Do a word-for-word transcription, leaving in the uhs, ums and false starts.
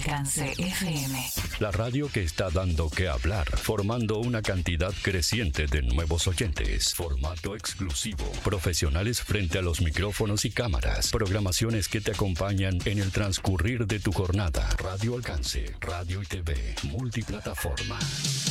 Alcance F M. La radio que está dando que hablar, formando una cantidad creciente de nuevos oyentes. Formato exclusivo. Profesionales frente a los micrófonos y cámaras. Programaciones que te acompañan en el transcurrir de tu jornada. Radio Alcance, radio y T V, multiplataforma.